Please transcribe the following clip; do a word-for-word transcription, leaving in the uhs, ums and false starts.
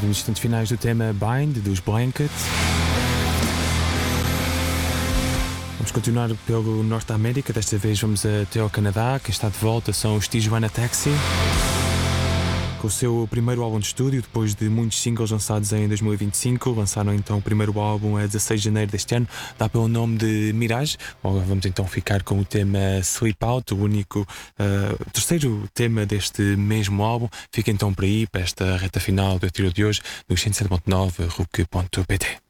nos instantes finais do tema Bind, dos Blanket. Vamos continuar pelo Norte da América, desta vez vamos até ao Canadá. Quem está de volta são os Tijuana Taxi, com o seu primeiro álbum de estúdio, depois de muitos singles lançados em dois mil e vinte e cinco. Lançaram então o primeiro álbum a dezasseis de janeiro deste ano, dá pelo nome de Mirage. Bom, vamos então ficar com o tema Sleep Out, o único, uh, terceiro tema deste mesmo álbum. Fica então por aí, para esta reta final do tiro de hoje, no cento e sete ponto nove R U C ponto P T.